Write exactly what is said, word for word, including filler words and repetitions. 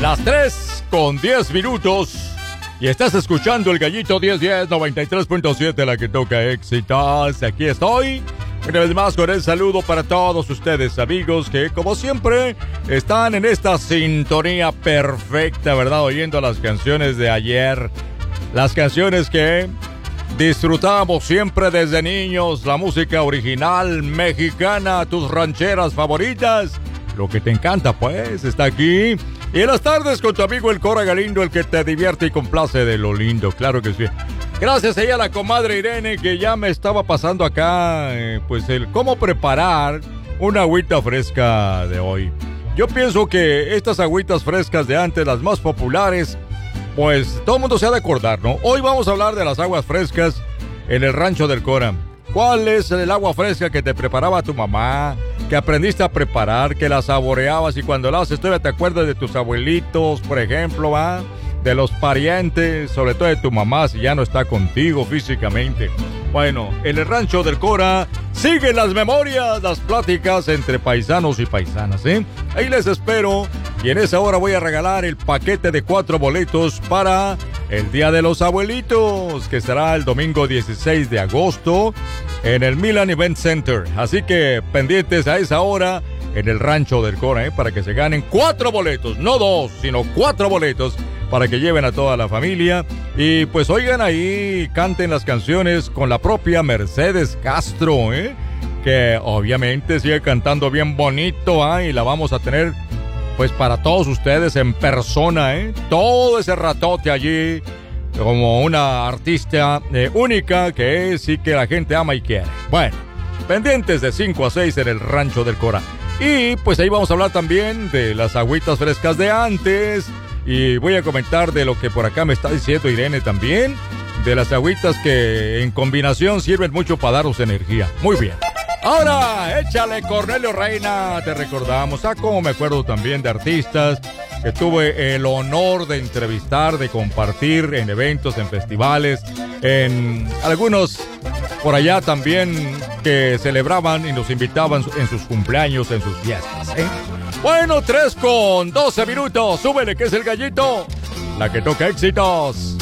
Las tres con diez minutos. Y estás escuchando el Gallito diez diez noventa y tres punto siete, la que toca éxitos. Aquí estoy, una vez más con el saludo para todos ustedes, amigos, que como siempre están en esta sintonía perfecta, ¿verdad? Oyendo las canciones de ayer. Las canciones que disfrutamos siempre desde niños. La música original mexicana, tus rancheras favoritas. Lo que te encanta, pues, está aquí. Y en las tardes con tu amigo el Cora Galindo, el que te divierte y complace de lo lindo, claro que sí. Gracias a ella, la comadre Irene, que ya me estaba pasando acá, eh, pues, el cómo preparar una agüita fresca de hoy. Yo pienso que estas agüitas frescas de antes, las más populares, pues, todo el mundo se ha de acordar, ¿no? Hoy vamos a hablar de las aguas frescas en el rancho del Cora. ¿Cuál es el agua fresca que te preparaba tu mamá? Que aprendiste a preparar, que la saboreabas y cuando la haces todavía te acuerdas de tus abuelitos, por ejemplo, ¿va? De los parientes, sobre todo de tu mamá si ya no está contigo físicamente. Bueno, en el rancho del Cora siguen las memorias, las pláticas entre paisanos y paisanas, ¿eh? Ahí les espero y en esa hora voy a regalar el paquete de cuatro boletos para el Día de los Abuelitos, que será el domingo dieciséis de agosto en el Milan Event Center. Así que pendientes a esa hora en el rancho del Cora, ¿eh? Para que se ganen cuatro boletos, no dos, sino cuatro boletos, para que lleven a toda la familia. Y pues oigan ahí, canten las canciones con la propia Mercedes Castro, ¿eh? Que obviamente sigue cantando bien bonito, ¿eh? Y la vamos a tener pues para todos ustedes en persona, ¿eh? Todo ese ratote allí, como una artista eh, única que es y que la gente ama y quiere. Bueno, pendientes de cinco a seis en el rancho del Cora. Y pues ahí vamos a hablar también de las agüitas frescas de antes. Y voy a comentar de lo que por acá me está diciendo Irene también, de las agüitas que en combinación sirven mucho para daros energía. Muy bien. Ahora, échale, Cornelio Reina, te recordamos. Ah, como me acuerdo también de artistas que tuve el honor de entrevistar, de compartir en eventos, en festivales, en algunos por allá también que celebraban y nos invitaban en sus cumpleaños, en sus fiestas, ¿eh? Bueno, tres con doce minutos, súbele que es el Gallito, la que toca éxitos.